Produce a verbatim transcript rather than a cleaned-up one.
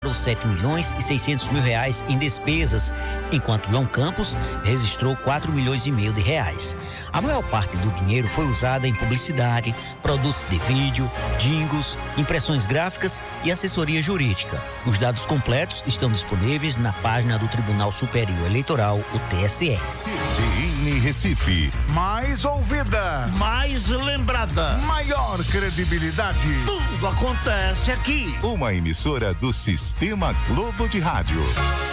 sete milhões e seiscentos mil reais em despesas, enquanto João Campos registrou quatro milhões e meio de reais. A maior parte do dinheiro foi usada em publicidade, produtos de vídeo, jingles, impressões gráficas e assessoria jurídica. Os dados completos estão disponíveis na página do Tribunal Superior Eleitoral, o T S E. C B N Recife. Mais ouvida. Mais lembrada. Maior credibilidade. Tudo acontece aqui. Uma emissora do Sistema Globo de Rádio.